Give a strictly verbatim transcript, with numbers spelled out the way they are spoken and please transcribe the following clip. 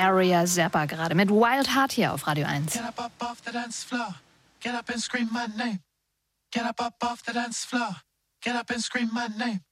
Area Zappa gerade mit Wild Heart hier auf Radio eins. Get up, up off the dance floor. Get up and scream my name. Get up, up off the dance floor. Get up and scream my name.